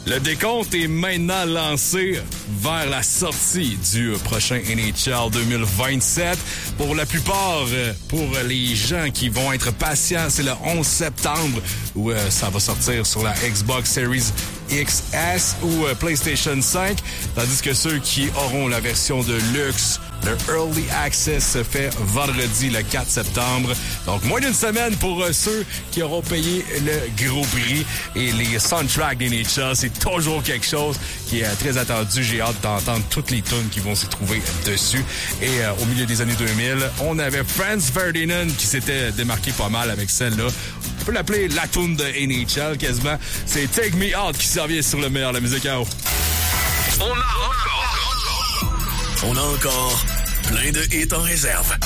Le décompte est maintenant lancé vers la sortie du prochain NHL 2027. Pour la plupart, pour les gens qui vont être patients, c'est le 11 septembre où ça va sortir sur la Xbox Series XS ou PlayStation 5. Tandis que ceux qui auront la version de luxe, le Early Access se fait vendredi le 4 septembre. Donc, moins d'une semaine pour ceux qui auront payé le gros prix. Et les soundtracks des NHL, c'est toujours quelque chose qui est très attendu. J'ai hâte d'entendre toutes les tunes qui vont s'y trouver dessus. Et au milieu des années 2000, on avait Franz Ferdinand qui s'était démarqué pas mal avec celle-là. On peut l'appeler la tune de NHL quasiment. C'est Take Me Out qui s'en vient sur le meilleur de la musique à eau. On a encore plein de hits en réserve.